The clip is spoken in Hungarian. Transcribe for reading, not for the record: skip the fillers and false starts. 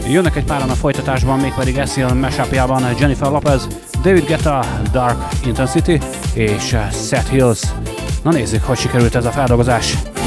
Jönnek egy páran a folytatásban, mégpedig Essil mashup-jában Jennifer Lopez, David Guetta, Dark Intensity és Seth Hills. Na nézzük, hogy sikerült ez a feldolgozás.